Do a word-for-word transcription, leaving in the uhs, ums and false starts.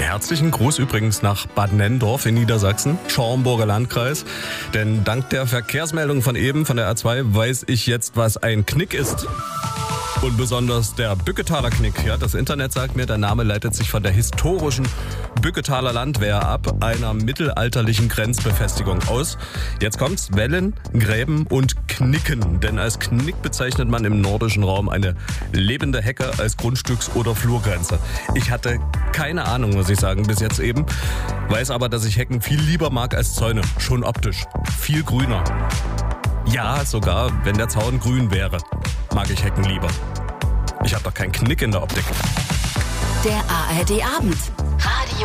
Herzlichen Gruß übrigens nach Bad Nenndorf in Niedersachsen, Schaumburger Landkreis. Denn dank der Verkehrsmeldung von eben von der A zwei weiß ich jetzt, was ein Knick ist. Und besonders der Bücketaler Knick. Ja, das Internet sagt mir, der Name leitet sich von der historischen Bücketaler Landwehr ab, einer mittelalterlichen Grenzbefestigung aus. Jetzt kommt's: Wellen, Gräben und Knicken. Denn als Knick bezeichnet man im nordischen Raum eine lebende Hecke als Grundstücks- oder Flurgrenze. Ich hatte keine Ahnung, muss ich sagen, bis jetzt eben. Weiß aber, dass ich Hecken viel lieber mag als Zäune. Schon optisch. Viel grüner. Ja, sogar wenn der Zaun grün wäre, mag ich Hecken lieber. Ich habe doch keinen Knick in der Optik. Der A R D Abend.